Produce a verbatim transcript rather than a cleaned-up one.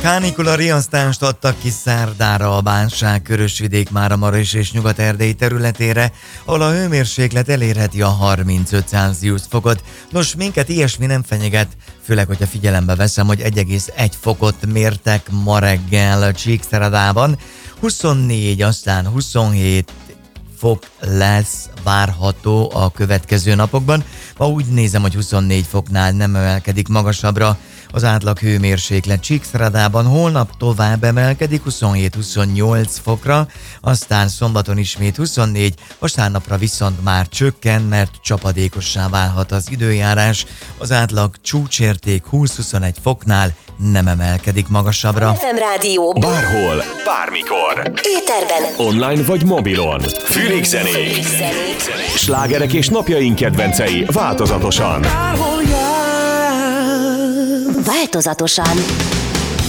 Kánikula riasztást adtak ki szerdára a Bánság, Körösvidék, Máramaros és Nyugat-Erdély területére, ahol a hőmérséklet elérheti a harmincöt Celsius fokot. Nos, minket ilyesmi nem fenyeget, főleg, hogyha figyelembe veszem, hogy egy egész egy fokot mértek ma reggel Csíkszeredában. huszonnégy, aztán huszonhét fok lesz várható a következő napokban. Ma úgy nézem, hogy huszonnégy foknál nem emelkedik magasabbra az átlag hőmérséklet Csíkszeredában, holnap tovább emelkedik huszonhét-huszonnyolc fokra, aztán szombaton ismét huszonnégy, vasárnapra viszont már csökken, mert csapadékossá válhat az időjárás, az átlag csúcsérték húsz-huszonegy foknál nem emelkedik magasabbra. ef em Rádió. Bárhol, bármikor. Éterben. Online vagy mobilon. Fülékzenék. Slágerek és napjaink kedvencei változatosan. Változatosan.